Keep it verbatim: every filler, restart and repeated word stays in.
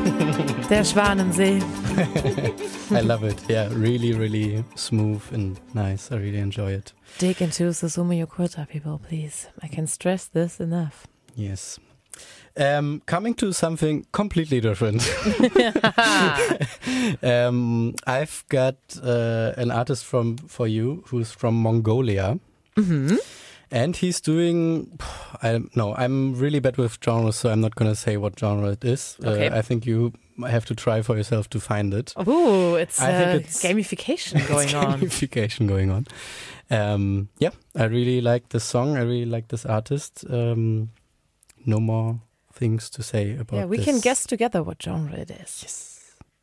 Der Schwanensee. I love it. Yeah, really, really smooth and nice. I really enjoy it. Dig into Susumu Yokota, people, please. I can stress this enough. Yes. Um, coming to something completely different. um, I've got uh, an artist from for you who's from Mongolia. Mm-hmm. And he's doing, I no, I'm really bad with genres, so I'm not going to say what genre it is. Okay. Uh, I think you have to try for yourself to find it. Oh, it's, I uh, think it's gamification going it's on. Gamification going on. Um, yeah, I really like this song. I really like this artist. Um, no more things to say about this. Yeah, we this. can guess together what genre it is. Yes.